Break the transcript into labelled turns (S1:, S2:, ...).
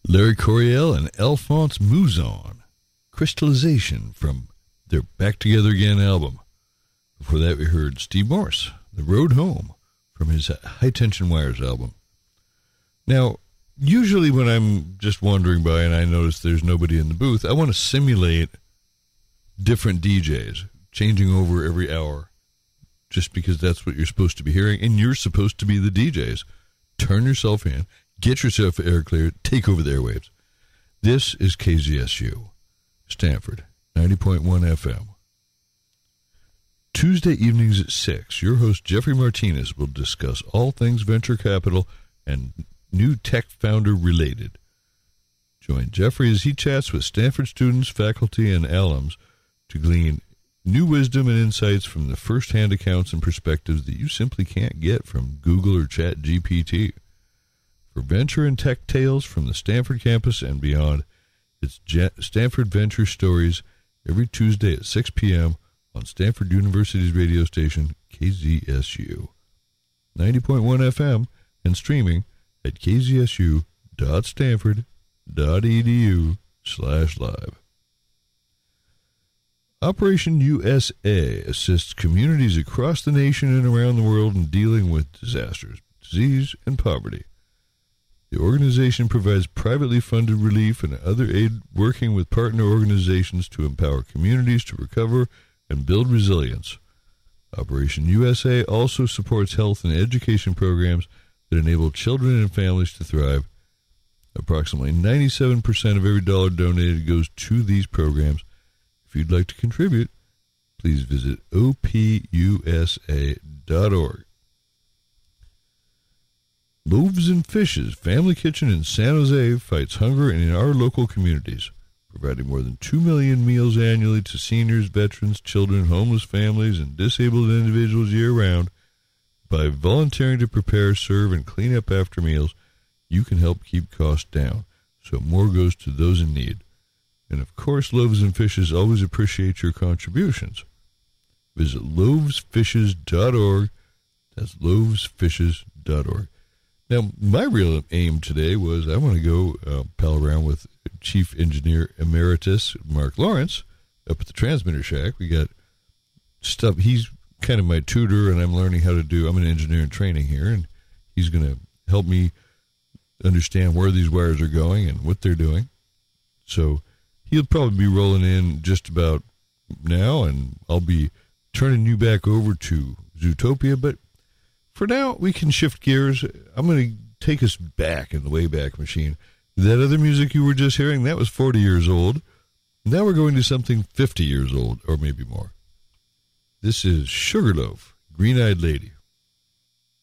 S1: Larry Coryell and Alphonse Mouzon, Crystallization from their Back Together Again album. Before that, we heard Steve Morse, The Road Home, from his High Tension Wires album. Now, usually when I'm just wandering by and I notice there's nobody in the booth, I want to simulate different DJs changing over every hour, just because that's what you're supposed to be hearing, and you're supposed to be the DJs. Turn yourself in, get yourself air cleared, take over the airwaves. This is KZSU, Stanford, 90.1 FM. Tuesday evenings at 6, your host Jeffrey Martinez will discuss all things venture capital and new tech founder related. Join Jeffrey as he chats with Stanford students, faculty, and alums to glean new wisdom and insights from the first-hand accounts and perspectives that you simply can't get from Google or ChatGPT. For venture and tech tales from the Stanford campus and beyond, it's Stanford Venture Stories every Tuesday at 6 p.m. on Stanford University's radio station, KZSU, 90.1 FM, and streaming at kzsu.stanford.edu/live. Operation USA assists communities across the nation and around the world in dealing with disasters, disease, and poverty. The organization provides privately funded relief and other aid, working with partner organizations to empower communities to recover and build resilience. Operation USA also supports health and education programs that enable children and families to thrive. Approximately 97% of every dollar donated goes to these programs. If you'd like to contribute, please visit opusa.org. Loaves and Fishes Family Kitchen in San Jose fights hunger in our local communities, providing more than 2 million meals annually to seniors, veterans, children, homeless families, and disabled individuals year-round. By volunteering to prepare, serve, and clean up after meals, you can help keep costs down, so more goes to those in need. And of course, Loaves and Fishes always appreciate your contributions. Visit loavesfishes.org. That's loavesfishes.org. Now, my real aim today was I want to go pal around with Chief Engineer Emeritus Mark Lawrence up at the Transmitter Shack. We got stuff. He's kind of my tutor, and I'm learning how to do. I'm an engineer in training here, and he's going to help me understand where these wires are going and what they're doing. So he'll probably be rolling in just about now, and I'll be turning you back over to Zootopia, but for now, we can shift gears. I'm going to take us back in the Wayback Machine. That other music you were just hearing, that was 40 years old. Now we're going to something 50 years old, or maybe more. This is Sugarloaf, Green-Eyed Lady.